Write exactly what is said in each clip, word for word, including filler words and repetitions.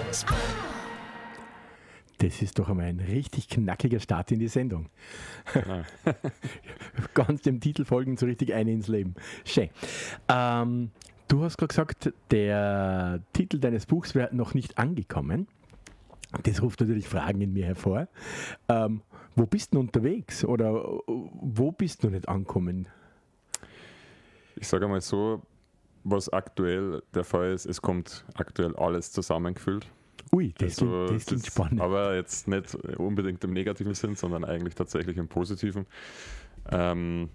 Das ist doch einmal ein richtig knackiger Start in die Sendung. Ja. Ganz dem Titel folgend so richtig eine ins Leben. Schön. Ähm, du hast gerade gesagt, der Titel deines Buchs wäre noch nicht angekommen. Das ruft natürlich Fragen in mir hervor. Ähm, wo bist du unterwegs oder wo bist du nicht angekommen? Ich sage einmal so, was aktuell der Fall ist, es kommt aktuell alles zusammengefüllt. Ui, das, also, klingt, das klingt das, spannend. Aber jetzt nicht unbedingt im negativen Sinn, sondern eigentlich tatsächlich im positiven. Ähm,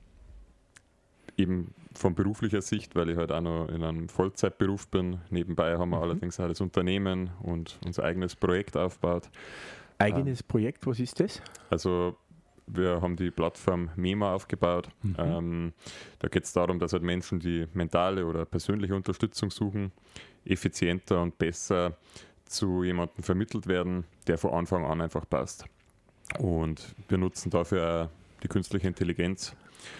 eben von beruflicher Sicht, weil ich halt auch noch in einem Vollzeitberuf bin. Nebenbei haben wir mhm. allerdings auch das Unternehmen und unser eigenes Projekt aufgebaut. Eigenes ähm, Projekt, was ist das? Also wir haben die Plattform Mema aufgebaut. Mhm. Ähm, da geht es darum, dass halt Menschen, die mentale oder persönliche Unterstützung suchen, effizienter und besser zu jemandem vermittelt werden, der von Anfang an einfach passt. Und wir nutzen dafür auch die künstliche Intelligenz,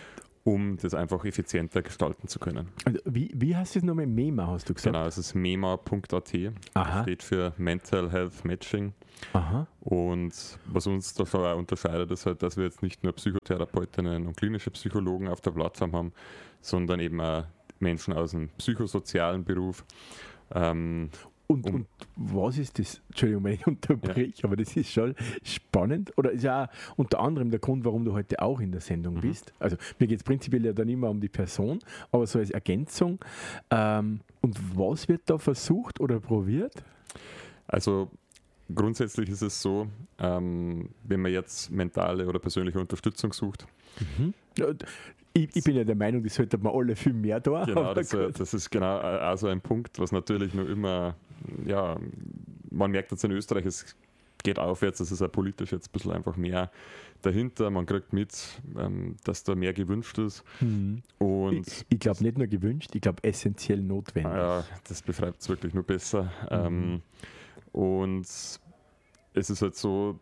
um das einfach effizienter gestalten zu können. Also wie, wie heißt das nochmal? Mema, hast du gesagt? Genau, es ist mema punkt a t. Das steht für Mental Health Matching. Aha. Und was uns da schon auch unterscheidet, ist halt, dass wir jetzt nicht nur Psychotherapeutinnen und klinische Psychologen auf der Plattform haben, sondern eben auch Menschen aus dem psychosozialen Beruf. Ähm, Und, um und was ist das? Entschuldigung, wenn ich unterbreche, ja. aber das ist schon spannend. Oder ist ja auch unter anderem der Grund, warum du heute auch in der Sendung mhm. bist. Also mir geht es prinzipiell ja dann immer um die Person, aber so als Ergänzung. Ähm, und was wird da versucht oder probiert? Also grundsätzlich ist es so, ähm, wenn man jetzt mentale oder persönliche Unterstützung sucht. Mhm. Ja, ich, ich bin ja der Meinung, das sollte man alle viel mehr da. Genau, das, das ist genau auch so ein Punkt, was natürlich nur immer, ja, man merkt jetzt in Österreich, es geht aufwärts, es ist auch politisch jetzt ein bisschen einfach mehr dahinter, man kriegt mit, ähm, dass da mehr gewünscht ist. Mhm. Und ich ich glaube nicht nur gewünscht, ich glaube essentiell notwendig. Ja, das beschreibt es wirklich nur besser. Mhm. Ähm, und es ist halt so,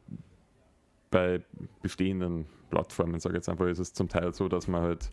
bei bestehenden Plattformen, sage ich jetzt einfach, ist es zum Teil so, dass man halt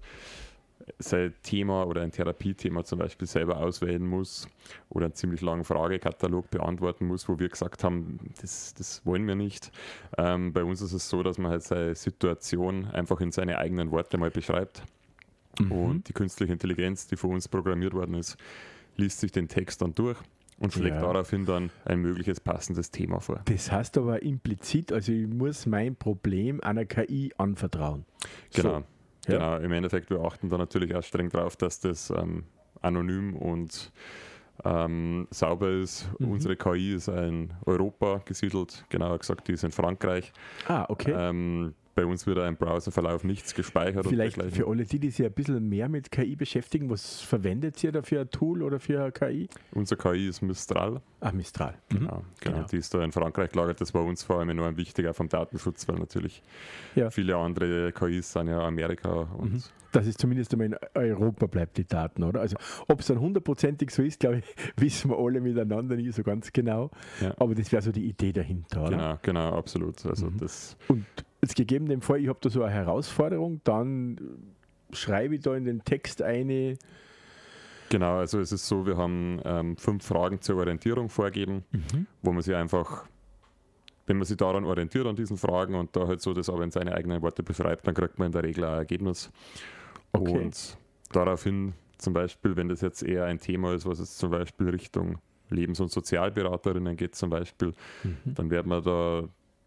sein Thema oder ein Therapiethema zum Beispiel selber auswählen muss oder einen ziemlich langen Fragekatalog beantworten muss, wo wir gesagt haben, das, das wollen wir nicht. Ähm, bei uns ist es so, dass man halt seine Situation einfach in seine eigenen Worte mal beschreibt. Mhm. Und die künstliche Intelligenz, die von uns programmiert worden ist, liest sich den Text dann durch und schlägt ja. daraufhin dann ein mögliches passendes Thema vor. Das heißt aber implizit, also ich muss mein Problem einer K I anvertrauen. Genau, so. genau. Ja. Im Endeffekt, wir achten da natürlich auch streng drauf, dass das ähm, anonym und ähm, sauber ist. Mhm. Unsere K I ist in Europa gesiedelt, genauer gesagt, die ist in Frankreich. Ah, okay. Ähm, Bei uns wird im Browserverlauf nichts gespeichert. Vielleicht und für alle die, die sich ein bisschen mehr mit K I beschäftigen, was verwendet ihr da für ein Tool oder für eine K I? Unser K I ist Mistral. Ah, Mistral. Mhm. Genau, genau, genau. Die ist da in Frankreich gelagert. Das war uns vor allem enorm wichtig, auch vom Datenschutz, weil natürlich ja. viele andere K Is sind ja Amerika. Und mhm. Dass es zumindest einmal in Europa bleibt, die Daten, oder? Also ob es dann hundertprozentig so ist, glaube ich, wissen wir alle miteinander nie so ganz genau. Ja. Aber das wäre so die Idee dahinter, oder? Genau, genau, absolut. Also mhm. das und jetzt gegeben dem Fall, ich habe da so eine Herausforderung, dann schreibe ich da in den Text eine. Genau, also es ist so, wir haben ähm, fünf Fragen zur Orientierung vorgegeben, mhm. wo man sich einfach, wenn man sich daran orientiert, an diesen Fragen und da halt so das aber in seine eigenen Worte beschreibt, dann kriegt man in der Regel auch ein Ergebnis. Okay. Und daraufhin zum Beispiel, wenn das jetzt eher ein Thema ist, was jetzt zum Beispiel Richtung Lebens- und Sozialberaterinnen geht zum Beispiel, mhm. dann werden wir da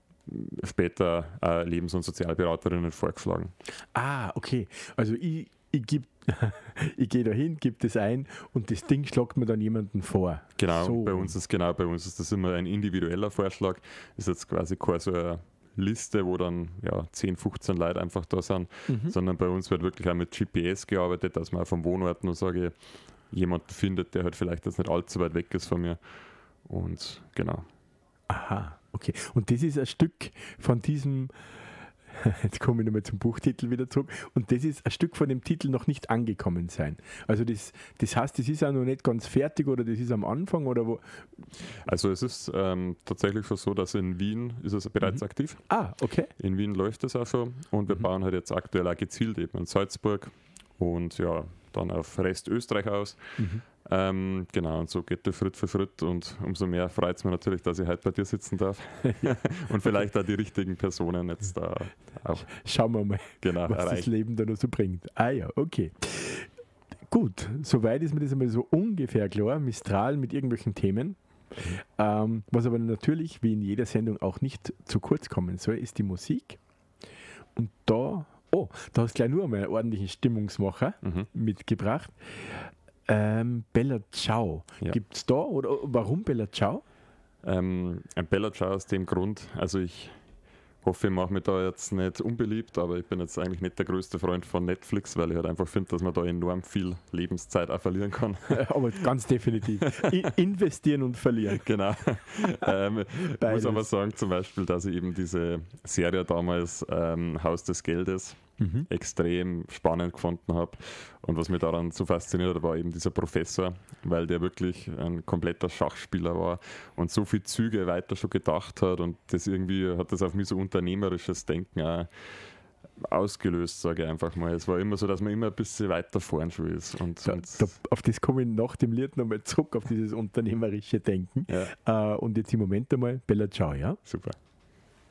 später äh, Lebens- und Sozialberaterinnen vorgeschlagen. Ah, okay. Also ich, ich, geb, ich gehe da hin, gebe das ein und das Ding schlagt mir dann jemanden vor. Genau, so. bei uns ist genau, bei uns ist das immer ein individueller Vorschlag. Das ist jetzt quasi keine so eine Liste, wo dann ja, zehn, fünfzehn Leute einfach da sind, mhm. sondern bei uns wird wirklich auch mit G P S gearbeitet, dass man auch vom Wohnort nur sage, jemanden findet, der halt vielleicht jetzt nicht allzu weit weg ist von mir. Und genau. Aha, okay. Und das ist ein Stück von diesem, jetzt komme ich nochmal zum Buchtitel wieder zurück, und das ist ein Stück von dem Titel noch nicht angekommen sein. Also das, das heißt, das ist auch noch nicht ganz fertig oder das ist am Anfang oder wo? Also es ist ähm, tatsächlich schon so, dass in Wien ist es bereits mhm. aktiv. Ah, okay. In Wien läuft es auch schon und wir mhm. bauen halt jetzt aktuell auch gezielt eben in Salzburg und ja, dann auf Rest Österreich aus. Mhm. Ähm, genau, und so geht der Schritt für Schritt und umso mehr freut es mich natürlich, dass ich heute bei dir sitzen darf und vielleicht auch die richtigen Personen jetzt da auch. Schauen wir mal, genau, was erreichen. Das Leben da noch so bringt. Ah ja, okay. Gut, soweit ist mir das einmal so ungefähr klar. Mistral mit irgendwelchen Themen. Mhm. Ähm, was aber natürlich, wie in jeder Sendung, auch nicht zu kurz kommen soll, ist die Musik. Und da, oh, da hast du gleich nur einmal einen ordentlichen Stimmungsmacher mhm. mitgebracht. Ähm, Bella Ciao. Ja. Gibt es da, oder warum Bella Ciao? Ähm, Bella Ciao aus dem Grund, also ich hoffe, ich mache mich da jetzt nicht unbeliebt, aber ich bin jetzt eigentlich nicht der größte Freund von Netflix, weil ich halt einfach finde, dass man da enorm viel Lebenszeit auch verlieren kann. Aber ganz definitiv. I- investieren und verlieren. Genau. ähm, ich muss aber sagen zum Beispiel, dass ich eben diese Serie damals ähm, Haus des Geldes mhm. extrem spannend gefunden habe. Und was mich daran so fasziniert hat, war eben dieser Professor, weil der wirklich ein kompletter Schachspieler war und so viele Züge weiter schon gedacht hat und das irgendwie hat das auf mich so unternehmerisches Denken auch ausgelöst, sage ich einfach mal. Es war immer so, dass man immer ein bisschen weiter vorn schon ist. Und, da, und da, auf das komme ich nach dem Lied nochmal zurück, auf dieses unternehmerische Denken. Ja. Uh, und jetzt im Moment einmal Bella Ciao, ja? Super.